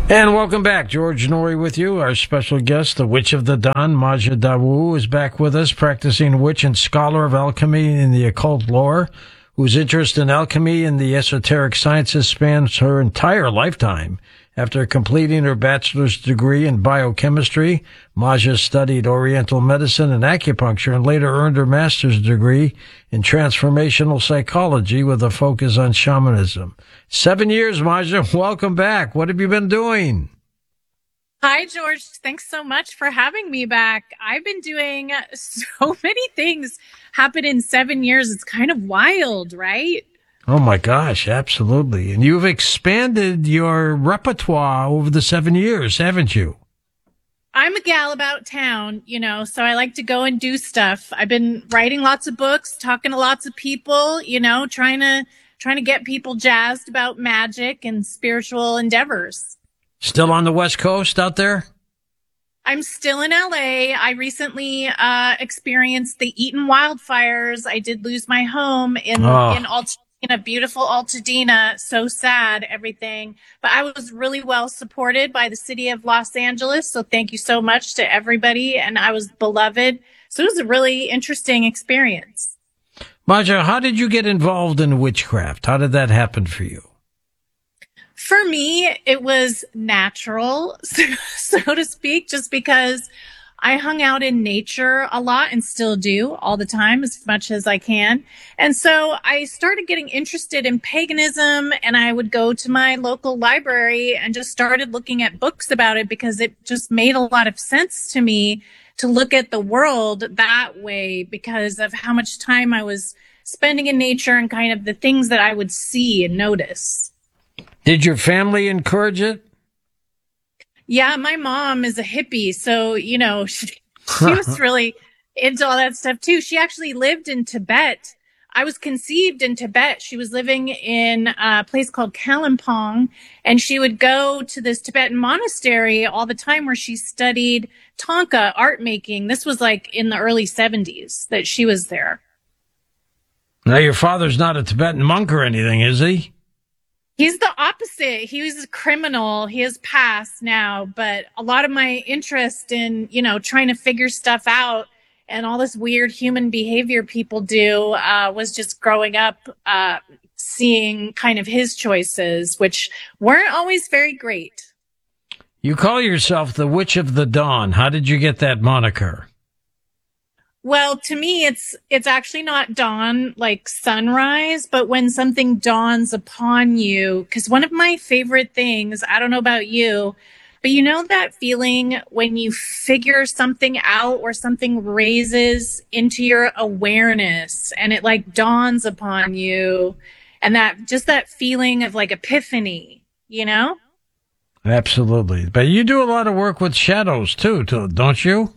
And welcome back. George Noory with you. Our special guest, the Witch of the Dawn, Maja Dawu, is back with us, practicing witch and scholar of alchemy in the occult lore, whose interest in alchemy and the esoteric sciences spans her entire lifetime. After completing her bachelor's degree in biochemistry, Maja studied Oriental medicine and acupuncture and later earned her master's degree in transformational psychology with a focus on shamanism. 7 years, Maja. Welcome back. What have you been doing? Hi, George. Thanks so much for having me back. I've been doing so many things happen in 7 years. It's kind of wild, right? Oh my gosh, absolutely. And you've expanded your repertoire over the 7 years, haven't you? I'm a gal about town, so I like to go and do stuff. I've been writing lots of books, talking to lots of people, trying to get people jazzed about magic and spiritual endeavors. Still on the West Coast out there? I'm still in LA. I recently experienced the Eaton wildfires. I did lose my home in a beautiful Altadena. So sad, everything. But I was really well supported by the city of Los Angeles. So thank you so much to everybody. And I was beloved. So it was a really interesting experience. Maja, how did you get involved in witchcraft? How did that happen for you? For me, it was natural, so to speak, just because I hung out in nature a lot and still do all the time as much as I can. And so I started getting interested in paganism, and I would go to my local library and just started looking at books about it because it just made a lot of sense to me to look at the world that way because of how much time I was spending in nature and kind of the things that I would see and notice. Did your family encourage it? Yeah, my mom is a hippie, so, she was really into all that stuff too. She actually lived in Tibet. I was conceived in Tibet. She was living in a place called Kalimpong, and she would go to this Tibetan monastery all the time where she studied Thangka art making. This was like in the early 70s that she was there. Now, your father's not a Tibetan monk or anything, is he? He's the opposite. He was a criminal. He has passed now, but a lot of my interest in, trying to figure stuff out and all this weird human behavior people do, was just growing up, seeing kind of his choices, which weren't always very great. You call yourself the Witch of the Dawn. How did you get that moniker? Well, to me, it's actually not dawn like sunrise, but when something dawns upon you. Because one of my favorite things, I don't know about you, but that feeling when you figure something out or something raises into your awareness and it like dawns upon you, and that feeling of like epiphany, Absolutely. But you do a lot of work with shadows too, don't you?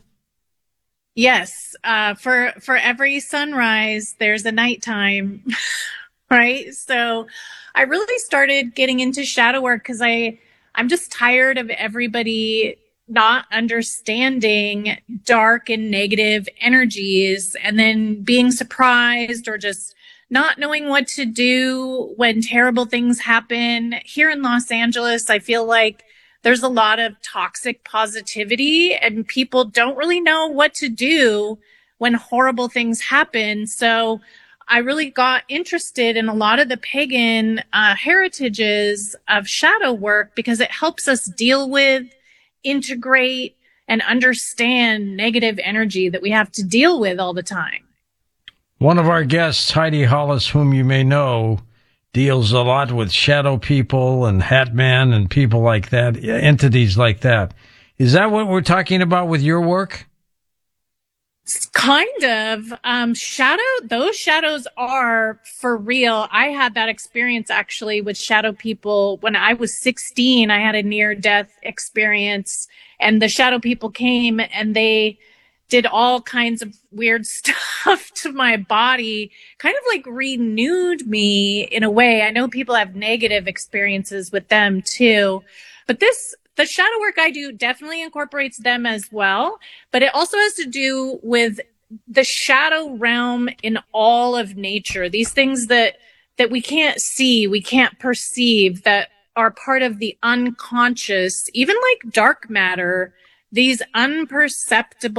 Yes. For every sunrise, there's a nighttime, right? So I really started getting into shadow work because I'm just tired of everybody not understanding dark and negative energies and then being surprised or just not knowing what to do when terrible things happen. Here in Los Angeles, I feel like there's a lot of toxic positivity and people don't really know what to do when horrible things happen. So I really got interested in a lot of the pagan heritages of shadow work because it helps us deal with, integrate, and understand negative energy that we have to deal with all the time. One of our guests, Heidi Hollis, whom you may know, deals a lot with shadow people and Hatman and people like that, entities like that. Is that what we're talking about with your work? Kind of. Those shadows are for real. I had that experience actually with shadow people when I was 16. I had a near-death experience and the shadow people came and they did all kinds of weird stuff to my body, kind of like renewed me in a way. I know people have negative experiences with them too, but the shadow work I do definitely incorporates them as well, but it also has to do with the shadow realm in all of nature. These things that we can't see, we can't perceive, that are part of the unconscious, even like dark matter, these unperceptible